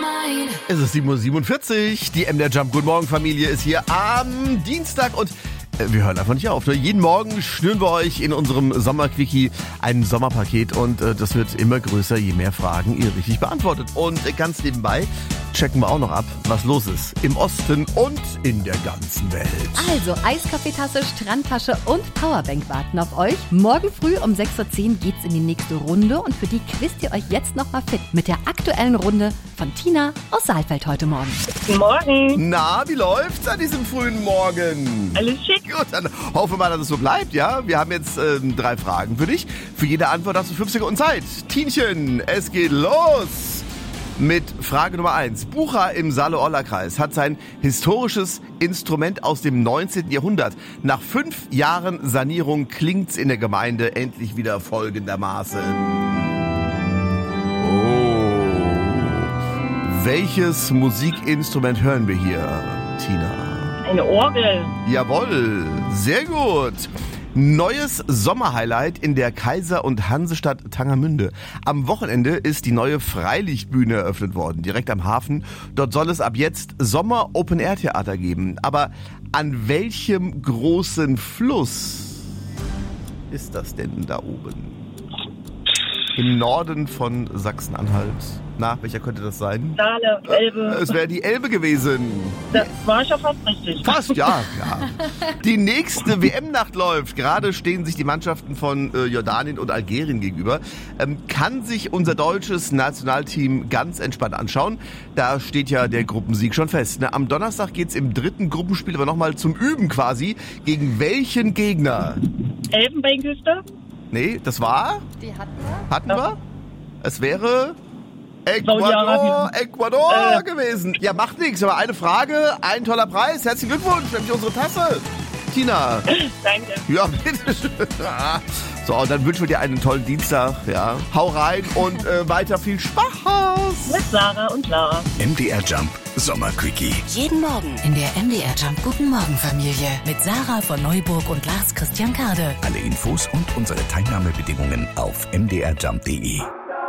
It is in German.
Es ist 7:47 Uhr, die MDR Jump Guten Morgen Familie ist hier am Dienstag und wir hören einfach nicht auf. Jeden Morgen schnüren wir euch in unserem Sommerquickie ein Sommerpaket und das wird immer größer, je mehr Fragen ihr richtig beantwortet. Und ganz nebenbei checken wir auch noch ab, was los ist im Osten und in der ganzen Welt. Also Eiskaffeetasse, Strandtasche und Powerbank warten auf euch. Morgen früh um 6:10 Uhr geht's in die nächste Runde und für die quizt ihr euch jetzt nochmal fit mit der aktuellen Runde von Tina aus Saalfeld heute Morgen. Guten Morgen. Na, wie läuft's an diesem frühen Morgen? Alles schick. Gut, dann hoffen wir mal, dass es so bleibt, ja? Wir haben jetzt 3 Fragen für dich. Für jede Antwort hast du 5 Sekunden Zeit. Tienchen, es geht los mit Frage Nummer 1. Bucha im Saale-Orla-Kreis hat sein historisches Instrument aus dem 19. Jahrhundert. Nach 5 Jahren Sanierung klingt's in der Gemeinde endlich wieder folgendermaßen. Welches Musikinstrument hören wir hier, Tina? Eine Orgel. Jawohl, sehr gut. Neues Sommerhighlight in der Kaiser- und Hansestadt Tangermünde. Am Wochenende ist die neue Freilichtbühne eröffnet worden, direkt am Hafen. Dort soll es ab jetzt Sommer-Open-Air-Theater geben. Aber an welchem großen Fluss ist das denn da oben? Im Norden von Sachsen-Anhalt. Na, welcher könnte das sein? Saale, Elbe. Es wäre die Elbe gewesen. Das war schon fast richtig. Fast, ja. Die nächste WM-Nacht läuft. Gerade stehen sich die Mannschaften von Jordanien und Algerien gegenüber. Kann sich unser deutsches Nationalteam ganz entspannt anschauen. Da steht ja der Gruppensieg schon fest. Ne? Am Donnerstag geht's im 3. Gruppenspiel aber nochmal zum Üben quasi. Gegen welchen Gegner? Elfenbeinküste? Nee, das war? Die hatten Hatten wir? Es wäre Ecuador gewesen. Ja, macht nichts, aber eine Frage, ein toller Preis. Herzlichen Glückwunsch, nämlich unsere Tasse. Tina. Danke. Ja, bitteschön. So, und dann wünschen wir dir einen tollen Dienstag. Ja. Hau rein und weiter viel Spaß. Mit Sarah und Lara. MDR Jump Sommerquickie. Jeden Morgen in der MDR Jump Guten Morgen Familie mit Sarah von Neuburg und Lars Christian Kade. Alle Infos und unsere Teilnahmebedingungen auf mdrjump.de.